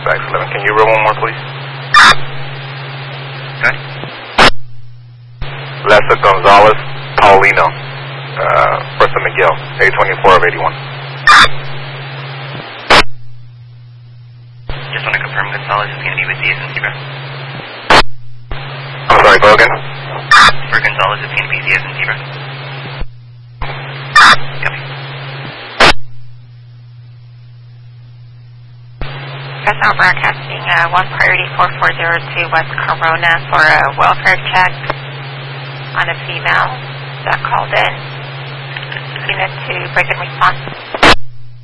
X11. Can you roll one more, please? Okay. Lester Gonzalez, Paulino, Preston McGill, A24 of 81. Just want to confirm Gonzalez is going to be with DS and Zebra. I'm sorry, go again? For Gonzalez, it's going to be DS and Zebra. Copy. That's now broadcasting 1 Priority 4402 West Corona for a welfare check on a female that called in. Unit to break in response.